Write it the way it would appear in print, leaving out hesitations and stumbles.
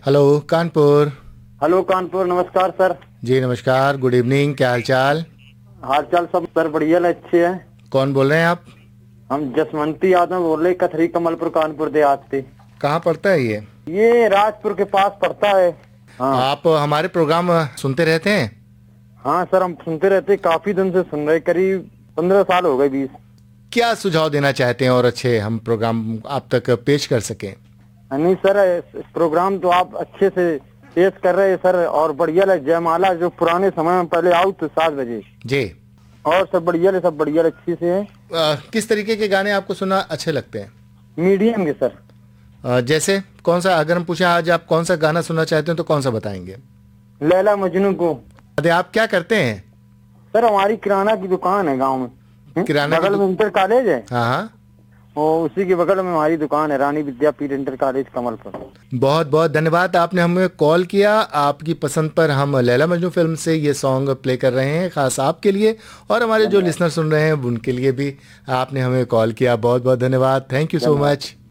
Hello Kanpur. Hello Kanpur, नमस्कार sir. जी नमस्कार, good evening, क्या हाल चाल? हाल चाल सब सर बढ़िया है, अच्छे हैं। कौन बोल रहे हैं आप? हम जसवंती यादव बोल रहे, कथरी कमलपुर कानपुर देहात से। कहाँ पड़ता है ये? ये राजपुर के पास पड़ता है। हाँ आप हमारे प्रोग्राम सुनते रहते हैं? हाँ सर, हम सुनते रहते, काफी दिन से सुन रहे, करीब 15 साल हो गए, 20। क्या सुझाव देना चाहते हैं और अच्छे हम प्रोग्राम आप तक पेश कर सकें? नहीं सर, इस प्रोग्राम तो आप अच्छे से पेश कर रहे हैं सर, और बढ़िया लगे। जयमाला जो पुराने समय में पहले आउट तो 7 बजे जी। और सब बढ़िया ले, सब बढ़िया अच्छी से है। किस तरीके के गाने आपको सुनना अच्छे लगते हैं? मीडियम के सर। जैसे कौन सा, अगर हम पूछें आज आप कौन सा गाना सुनना चाहते हैं तो कौन सा बताएंगे? लैला मजनू को। अरे आप क्या करते हैं? सर हमारी किराना की दुकान है गांव में। किराना बगल में इंटर कॉलेज है। हाँ हाँ, वो उसी के बगल में हमारी दुकान है, रानी विद्यापीठ इंटर कॉलेज कमलपुर। बहुत बहुत धन्यवाद, आपने हमें कॉल किया। आपकी पसंद पर हम लैला मजनू फिल्म से ये सॉन्ग प्ले कर रहे हैं खास आपके लिए, और हमारे जो लिसनर सुन रहे हैं उनके लिए भी आपने हमें कॉल किया। बहुत बहुत धन्यवाद, थैंक यू सो मच।